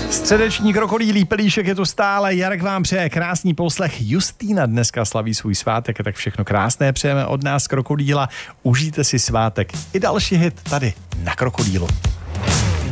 Středeční krokodýlí pelíšek je tu stále. Jarek vám přeje krásný poslech. Justýna dneska slaví svůj svátek, tak všechno krásné přejeme od nás Krokodýla. Užijte si svátek. I další hit tady na Krokodýlu.